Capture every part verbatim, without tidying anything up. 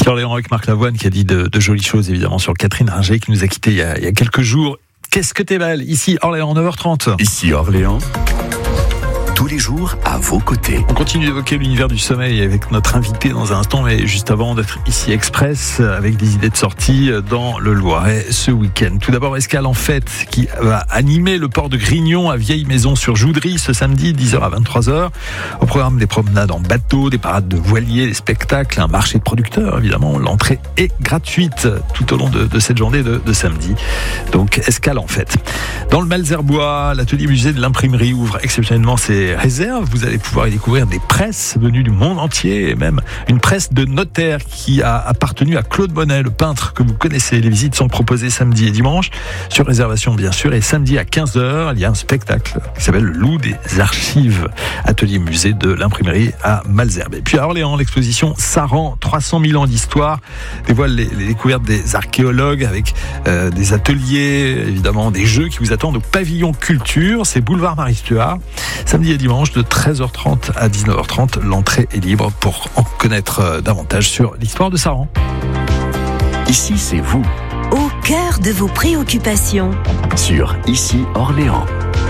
Ici Orléans avec Marc Lavoine qui a dit de, de jolies choses évidemment sur Catherine Ringer qui nous a quittés il y a, il y a quelques jours. Qu'est-ce que t'es belle? Ici Orléans, neuf heures trente. Ici Orléans, tous les jours à vos côtés. On continue d'évoquer l'univers du sommeil avec notre invité dans un instant, mais juste avant d'être ici express avec des idées de sortie dans le Loiret ce week-end. Tout d'abord, Escale en fête qui va animer le port de Grignon à Vieille Maison sur Joudry ce samedi dix heures à vingt-trois heures. Au programme, des promenades en bateau, des parades de voiliers, des spectacles, un marché de producteurs évidemment. L'entrée est gratuite tout au long de, de cette journée de, de samedi. Donc Escale en fête. Dans le Malzerbois, l'atelier musée de l'imprimerie ouvre exceptionnellement ses réserve. Vous allez pouvoir y découvrir des presses venues du monde entier et même une presse de notaire qui a appartenu à Claude Bonnet, le peintre que vous connaissez. Les visites sont proposées samedi et dimanche sur réservation bien sûr, et samedi à quinze heures il y a un spectacle qui s'appelle Le Loup des Archives, atelier musée de l'imprimerie à Malzerbe. Et puis à Orléans, l'exposition Saran, trois cent mille ans d'histoire, dévoile les, les découvertes des archéologues avec euh, des ateliers, évidemment des jeux qui vous attendent au pavillon culture. C'est boulevard Marie-Stuart, samedi et dimanche de treize heures trente à dix-neuf heures trente. L'entrée est libre pour en connaître davantage sur l'histoire de Saran. Ici, c'est vous. Au cœur de vos préoccupations. Sur Ici Orléans.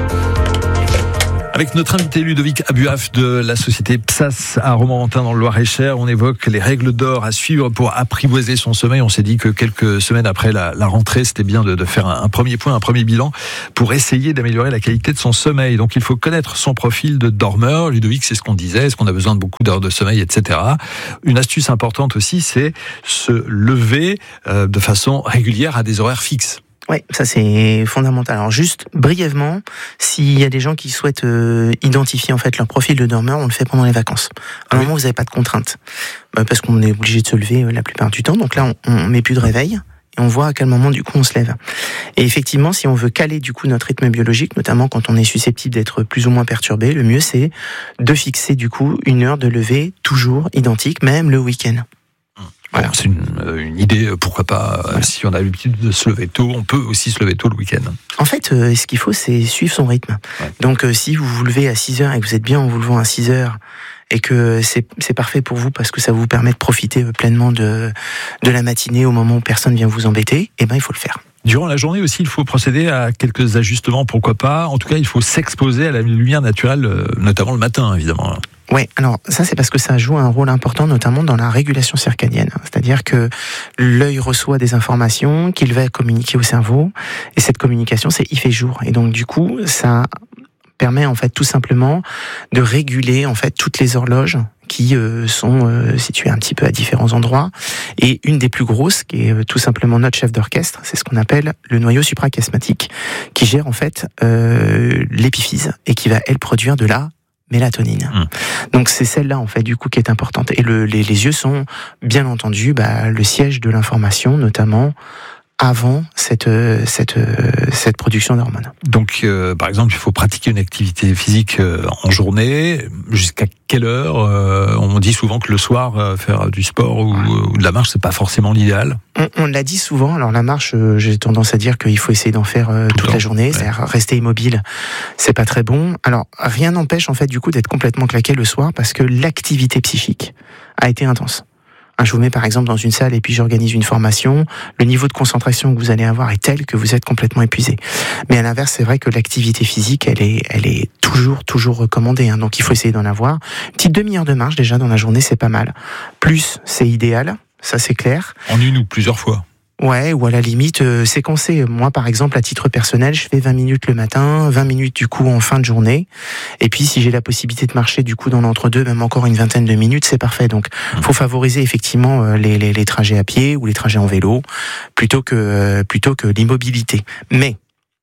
Avec notre invité Ludovic Abuaf de la société P S A S à Romorantin dans le Loir-et-Cher, on évoque les règles d'or à suivre pour apprivoiser son sommeil. On s'est dit que quelques semaines après la, la rentrée, c'était bien de, de faire un, un premier point, un premier bilan pour essayer d'améliorer la qualité de son sommeil. Donc il faut connaître son profil de dormeur. Ludovic, c'est ce qu'on disait, est-ce qu'on a besoin de beaucoup d'heures de sommeil, et cetera. Une astuce importante aussi, c'est se lever euh, de façon régulière à des horaires fixes. Oui, ça c'est fondamental. Alors juste brièvement, s'il y a des gens qui souhaitent euh, identifier en fait leur profil de dormeur, on le fait pendant les vacances. À un oui. moment, vous n'avez pas de contraintes, euh, parce qu'on est obligé de se lever euh, la plupart du temps. Donc là, on, on met plus de réveil et on voit à quel moment du coup on se lève. Et effectivement, si on veut caler du coup notre rythme biologique, notamment quand on est susceptible d'être plus ou moins perturbé, le mieux c'est de fixer du coup une heure de lever toujours identique, même le week-end. Voilà. Bon, c'est une, une idée, pourquoi pas, voilà. Si on a l'habitude de se lever tôt, on peut aussi se lever tôt le week-end. En fait, euh, ce qu'il faut, c'est suivre son rythme. Ouais. Donc, euh, si vous vous levez à six heures et que vous êtes bien en vous levant à six heures, et que c'est, c'est parfait pour vous parce que ça vous permet de profiter pleinement de, de la matinée au moment où personne vient vous embêter, eh ben, il faut le faire. Durant la journée aussi, il faut procéder à quelques ajustements, pourquoi pas. En tout cas, il faut s'exposer à la lumière naturelle, notamment le matin, évidemment. Oui, alors ça c'est parce que ça joue un rôle important, notamment dans la régulation circadienne. C'est-à-dire que l'œil reçoit des informations qu'il va communiquer au cerveau, et cette communication, c'est il fait jour. Et donc du coup, ça permet en fait tout simplement de réguler en fait toutes les horloges qui euh, sont euh, situées un petit peu à différents endroits. Et une des plus grosses, qui est euh, tout simplement notre chef d'orchestre, c'est ce qu'on appelle le noyau suprachiasmatique, qui gère en fait euh, l'épiphyse et qui va elle produire de la mélatonine. Mmh. Donc c'est celle-là en fait du coup qui est importante. Et le, les, les yeux sont bien entendu bah, le siège de l'information, notamment avant cette cette cette production d'hormones. Donc euh, par exemple, il faut pratiquer une activité physique euh, en journée. Jusqu'à quelle heure? euh, On dit souvent que le soir euh, faire du sport ou, ou de la marche, c'est pas forcément l'idéal. On, on l'a dit souvent. Alors la marche, euh, j'ai tendance à dire qu'il faut essayer d'en faire euh, toute la journée. Ouais. C'est-à-dire rester immobile, c'est pas très bon. Alors rien n'empêche en fait du coup d'être complètement claqué le soir parce que l'activité psychique a été intense. Je vous mets par exemple dans une salle et puis j'organise une formation, le niveau de concentration que vous allez avoir est tel que vous êtes complètement épuisé. Mais à l'inverse, c'est vrai que l'activité physique, elle est, elle est toujours, toujours recommandée. Hein. Donc il faut essayer d'en avoir. Une petite demi-heure de marche déjà dans la journée, c'est pas mal. Plus, c'est idéal, ça c'est clair. En une ou plusieurs fois. Ouais, ou à la limite, euh, séquencer. Moi, par exemple, à titre personnel, je fais vingt minutes le matin, vingt minutes du coup en fin de journée. Et puis, si j'ai la possibilité de marcher du coup dans l'entre-deux, même encore une vingtaine de minutes, c'est parfait. Donc, mmh. faut favoriser effectivement euh, les, les, les trajets à pied ou les trajets en vélo, plutôt que euh, plutôt que l'immobilité. Mais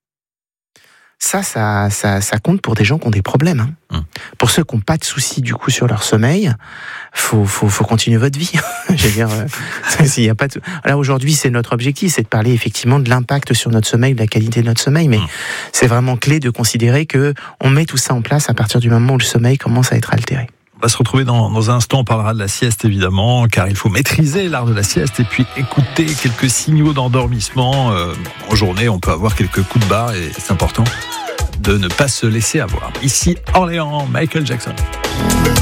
ça, ça, ça, ça compte pour des gens qui ont des problèmes. Hein. Mmh. Pour ceux qui n'ont pas de soucis du coup sur leur sommeil, faut, faut, faut continuer votre vie. Je veux dire, euh, s'il y a pas de... Là aujourd'hui, c'est notre objectif, c'est de parler effectivement de l'impact sur notre sommeil, de la qualité de notre sommeil. Mais mmh. c'est vraiment clé de considérer que on met tout ça en place à partir du moment où le sommeil commence à être altéré. On va se retrouver dans, dans un instant, on parlera de la sieste évidemment, car il faut maîtriser l'art de la sieste et puis écouter quelques signaux d'endormissement. Euh, en journée, on peut avoir quelques coups de barre et c'est important de ne pas se laisser avoir. Ici, Orléans, Michael Jackson.